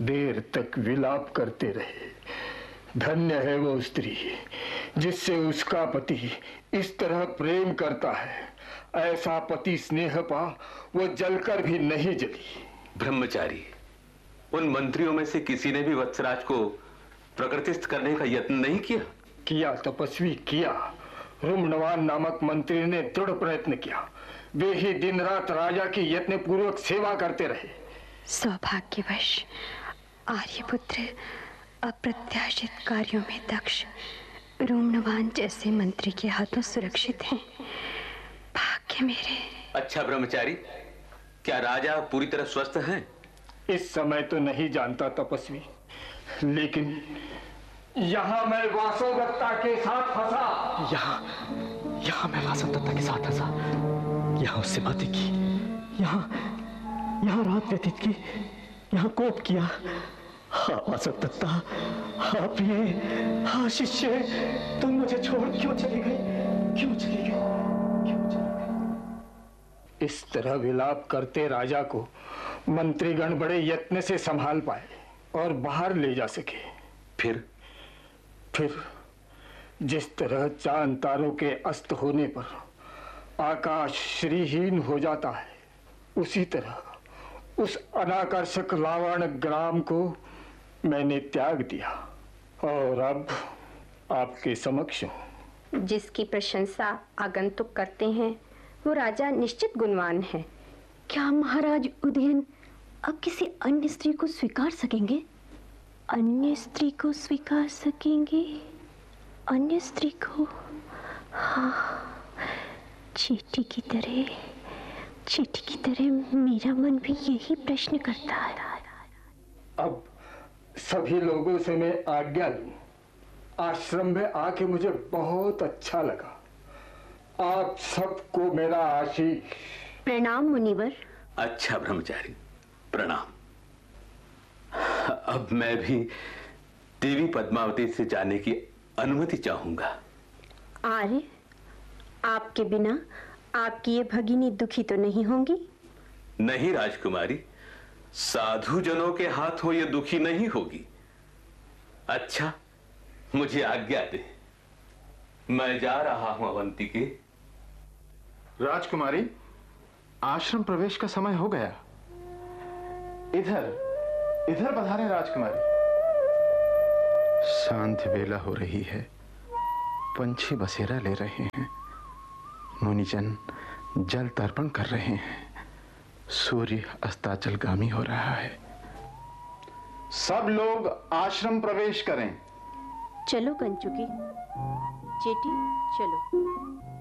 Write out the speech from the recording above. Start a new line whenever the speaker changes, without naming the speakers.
देर तक विलाप करते रहे। धन्य है वो स्त्री जिससे उसका पति इस तरह प्रेम करता है। ऐसा पति स्नेह पा वो जलकर भी नहीं जली।
ब्रह्मचारी, उन मंत्रियों में से किसी ने भी वत्सराज को प्रकृतिस्थ करने का यत्न नहीं किया?
किया तपस्वी, किया। रुम्णवान नामक मंत्री ने दृढ़ प्रयत्न किया। वे ही दिन रात राजा की यत्न पूर्वक सेवा करते रहे।
सौभाग्यवश आर्यपुत्र अप्रत्याशित कार्यों में दक्ष रुम्णवान जैसे मंत्री के हाथों सुरक्षित हैं। भाग्य मेरे।
अच्छा ब्रह्मचारी, क्या राजा पूरी तरह स्वस्थ हैं?
इस समय तो नहीं जानता तपस्वी, लेकिन यहाँ मैं वासवदत्ता के साथ फंसा।
यहाँ मैं वासवदत्ता के साथ फंसा। यहाँ उससे बातें की, यहाँ रात व्यतीत की, यहाँ कोप किया। हाँ वासवदत्ता, हाँ प्रिय, हाँ शिष्य, तुम मुझे छोड़ क्यों चली गई? क्यों चली गई? क्यों चली गई?
इस तरह विलाप करते राजा को मंत्रीगण बड़े यत्न से संभाल पाए और बाहर ले जा सके।
फिर
जिस तरह चांद तारों के अस्त होने पर आकाश श्रीहीन हो जाता है, उसी तरह उस अनाकर्षक लावण्य ग्राम को मैंने त्याग दिया और अब आपके समक्ष हूं।
जिसकी प्रशंसा आगंतुक करते हैं वो राजा निश्चित गुणवान है।
क्या महाराज उदयन अब किसी अन्य स्त्री को स्वीकार सकेंगे? अन्य स्त्री को स्वीकार सकेंगे? अन्य स्त्री को? हाँ, चींटी की तरह मेरा मन भी यही प्रश्न करता है।
अब सभी लोगों से मैं आज्ञा लूं। आश्रम में आके मुझे बहुत अच्छा लगा। आप सबको मेरा आशीष।
प्रणाम मुनिवर।
अच्छा ब्रह्मचारी, प्रणाम। अब मैं भी देवी पद्मावती से जाने की अनुमति चाहूंगा।
आर्य, आपके बिना आपकी ये भगिनी दुखी तो नहीं होंगी?
नहीं राजकुमारी, साधु जनों के हाथों ये दुखी नहीं होगी। अच्छा, मुझे आज्ञा दे, मैं जा रहा हूं अवंतिके।
राजकुमारी, आश्रम प्रवेश का समय हो गया। इधर पधारें राजकुमारी। शांति बेला हो रही है, पंछी बसेरा ले रहे हैं, मुनिजन जल तर्पण कर रहे हैं, सूर्य अस्ताचलगामी हो रहा है। सब लोग आश्रम प्रवेश करें।
चलो कंचुकी, चेटी चलो।